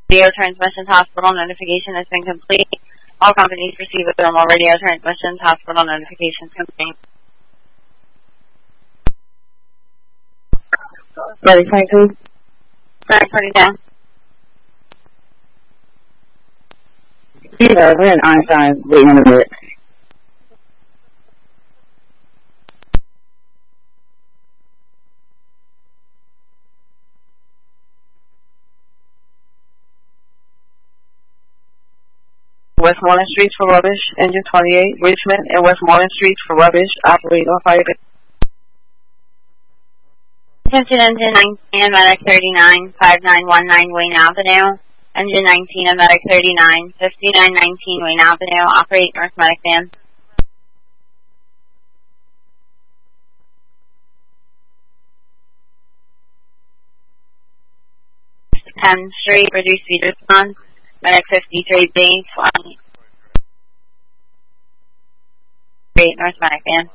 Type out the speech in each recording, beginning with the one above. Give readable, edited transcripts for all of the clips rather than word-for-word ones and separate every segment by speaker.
Speaker 1: Radio transmissions, hospital notification has been complete. All companies receive a thermal radio transmissions, hospital notifications complete.
Speaker 2: Ready, 22?
Speaker 1: Sorry, put it down.
Speaker 2: Yeah, we're in Einstein, waiting on the bit.
Speaker 3: Westmoreland Streets for rubbish, engine 28, Richmond and Westmoreland Streets for rubbish, operate on fire.
Speaker 1: Attention engine 19 and medic 39, 5919 Wayne Avenue. Engine 19 and medic 39, 5919 Wayne Avenue, operate North Medic van. 10th Street, reduced speed response. Medic 53B, 20. Great, North Medic van.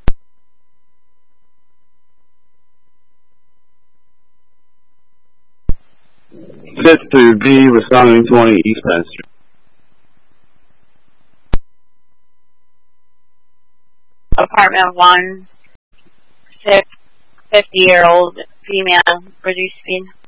Speaker 4: Victor B, responding 20 East Penn Street.
Speaker 1: Apartment 1, 50-year-old female, reduced speed.